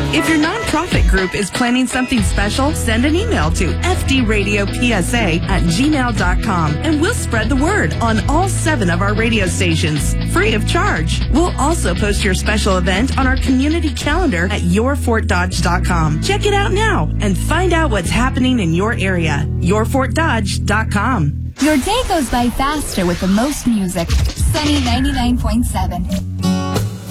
If your nonprofit group is planning something special, send an email to fdradiopsa@gmail.com and we'll spread the word on all 7 of our radio stations, free of charge. We'll also post your special event on our community calendar at yourfortdodge.com. Check it out now and find out what's happening in your area. yourfortdodge.com. Your day goes by faster with the most music. Sunny 99.7.